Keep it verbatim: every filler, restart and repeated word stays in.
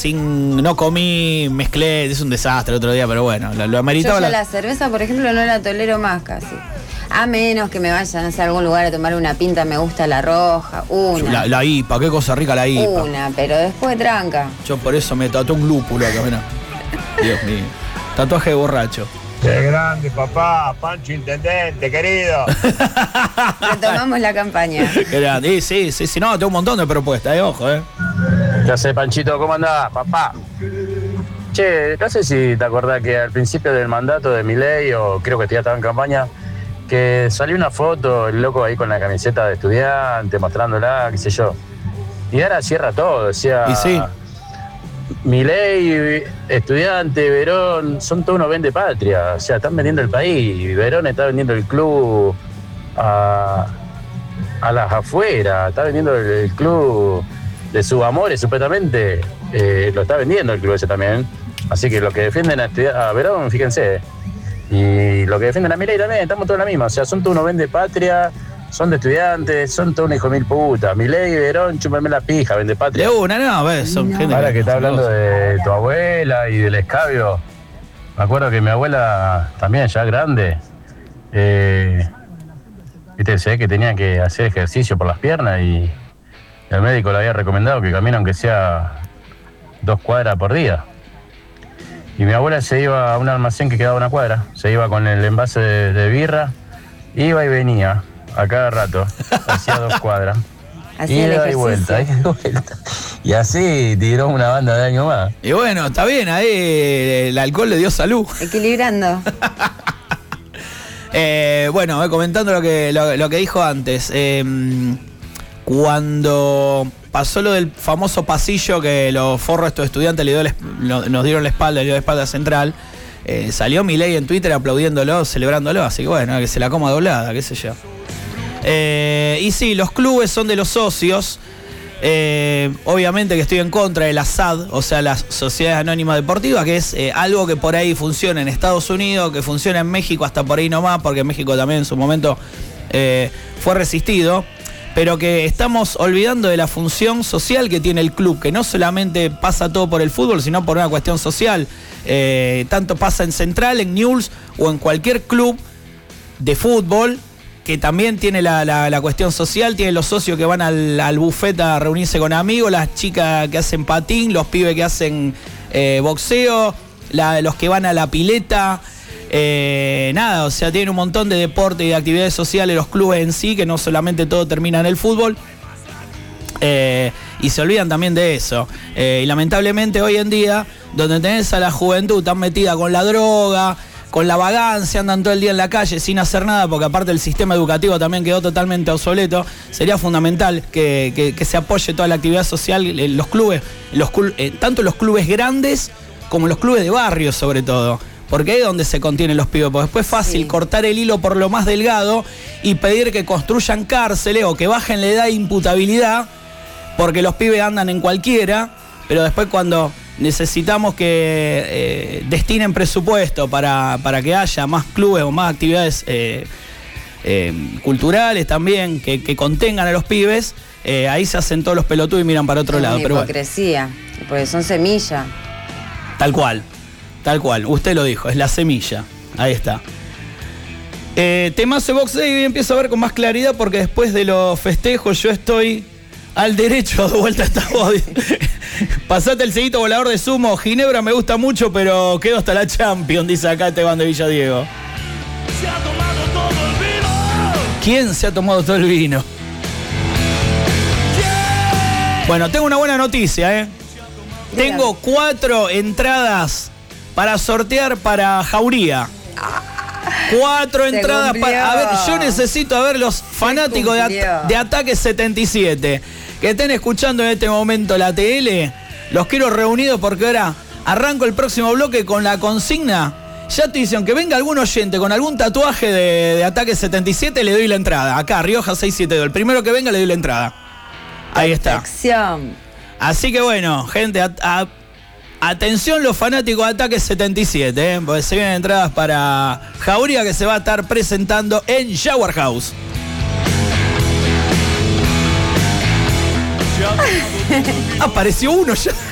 sin, no comí, mezclé, es un desastre el otro día, pero bueno, lo, lo ameritaba. Yo ya la... la cerveza, por ejemplo, no la tolero más casi. A menos que me vayan a algún lugar a tomar una pinta, me gusta la roja, una. La, la I P A, qué cosa rica la I P A. Una, pero después tranca. Yo por eso me tatué un lúpulo acá, mirá. Dios mío. Tatuaje de borracho. Qué grande, papá. Pancho Intendente, querido. Retomamos la campaña. Qué grande. Sí, sí, sí. No, tengo un montón de propuestas, eh, ojo, eh. ¿Qué hace, Panchito? ¿Cómo andás, papá? Che, no sé si te acordás que al principio del mandato de Milei, o creo que ya estaba en campaña, que salió una foto, el loco ahí con la camiseta de estudiante, mostrándola, qué sé yo. Y ahora cierra todo, o sea... Y sí. Milei, estudiante, Verón, son todos unos vende patria, o sea, están vendiendo el país. Verón está vendiendo el club a, a las afueras, está vendiendo el, el club de sus amores, supuestamente, eh, lo está vendiendo el club ese también. Así que los que defienden a, a Verón, fíjense, y los que defienden a Milei también, estamos todos en la misma, o sea, son todos unos vende patria. Son de estudiantes, son todos un hijo de mil putas. Milei, Verón, chúpame la pija, vende patria. De una, no, ves, son No. gente. Ahora que está hablando de tu abuela y del escabio, me acuerdo que mi abuela, también ya grande, eh, viste, se ve que tenía que hacer ejercicio por las piernas y el médico le había recomendado que camine aunque sea dos cuadras por día. Y mi abuela se iba a un almacén que quedaba a una cuadra, se iba con el envase de, de birra, iba y venía a cada rato, hacía dos cuadras. Hacía el ida y ejercicio. vuelta, ida y vuelta. Y así tiró una banda de años más. Y bueno, está bien, ahí el alcohol le dio salud. Equilibrando. eh, bueno, eh, comentando lo que, lo, lo que dijo antes. Eh, cuando pasó lo del famoso pasillo que los forros estos estudiantes le dio la, lo, nos dieron la espalda, le dio la espalda central, eh, salió Milei en Twitter aplaudiéndolo, celebrándolo, así que bueno, que se la coma doblada, qué sé yo. Eh, y sí, los clubes son de los socios. Eh, obviamente que estoy en contra de la S A D, o sea, las Sociedades Anónimas Deportivas, que es eh, algo que por ahí funciona en Estados Unidos, que funciona en México hasta por ahí nomás, porque México también en su momento eh, fue resistido, pero que estamos olvidando de la función social que tiene el club, que no solamente pasa todo por el fútbol, sino por una cuestión social. Eh, tanto pasa en Central, en Newell's o en cualquier club de fútbol, que también tiene la, la, la cuestión social, tiene los socios que van al, al buffet a reunirse con amigos, las chicas que hacen patín, los pibes que hacen eh, boxeo, la, los que van a la pileta, eh, nada, o sea, tiene un montón de deportes y de actividades sociales los clubes en sí, que no solamente todo termina en el fútbol, eh, y se olvidan también de eso. Eh, y lamentablemente hoy en día, donde tenés a la juventud tan metida con la droga, con la vagancia, andan todo el día en la calle sin hacer nada, porque aparte el sistema educativo también quedó totalmente obsoleto, sería fundamental que, que, que se apoye toda la actividad social en los clubes, los, eh, tanto los clubes grandes como los clubes de barrio sobre todo, porque ahí es donde se contienen los pibes, porque después es fácil sí. cortar el hilo por lo más delgado y pedir que construyan cárceles o que bajen la edad de imputabilidad, porque los pibes andan en cualquiera, pero después cuando necesitamos que eh, destinen presupuesto para, para que haya más clubes o más actividades eh, eh, culturales también que, que contengan a los pibes, eh, ahí se hacen todos los pelotudos y miran para otro es lado. Una pero hipocresía, bueno. Porque son semillas. Tal cual, tal cual, usted lo dijo, es la semilla, ahí está. Eh, temazo de boxeo y empiezo a ver con más claridad porque después de los festejos yo estoy al derecho, de vuelta esta voz. Pasate el seguito volador de sumo. Ginebra me gusta mucho, pero quedo hasta la Champions, dice acá Esteban de Villadiego. Se ha tomado todo el vino. ¿Quién se ha tomado todo el vino? Yeah. Bueno, tengo una buena noticia, ¿eh? Tengo cuatro entradas para sortear para Jauría. Cuatro Se entradas cumplió. para... A ver, yo necesito a ver los fanáticos de, at de Ataque setenta y siete que estén escuchando en este momento la T L. Los quiero reunidos porque ahora arranco el próximo bloque con la consigna. Ya te dicen que venga algún oyente con algún tatuaje de, de Ataque setenta y siete, le doy la entrada. Acá, Rioja seiscientos setenta y dos. El primero que venga le doy la entrada. Ahí está. Perfección. Así que bueno, gente, a, a, atención los fanáticos de Ataque setenta y siete, ¿eh? Porque se vienen entradas para Jauría, que se va a estar presentando en Jaguar House. Apareció uno ya.